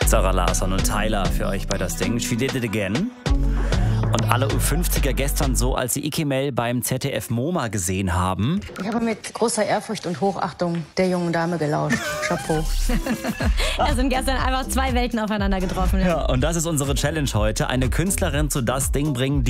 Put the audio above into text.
Sarah Larsson und Tyler für euch bei das Ding. She did it again. Und alle U50er gestern so, als sie Ikemel beim ZDF MoMA gesehen haben. Ich habe mit großer Ehrfurcht und Hochachtung der jungen Dame gelauscht. Chapeau. Da sind gestern einfach zwei Welten aufeinander getroffen. Ja, und das ist unsere Challenge heute. Eine Künstlerin zu das Ding bringen,